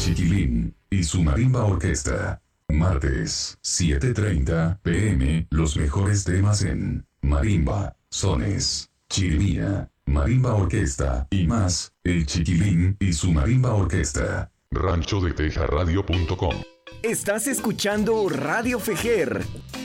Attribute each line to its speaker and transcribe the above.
Speaker 1: Chiquilín y su marimba orquesta. Martes, 7:30 p.m. Los mejores temas en marimba, sones, chirimía, marimba orquesta y más. El Chiquilín y su marimba orquesta. ranchodetejaradio.com.
Speaker 2: Estás escuchando Radio Fejer.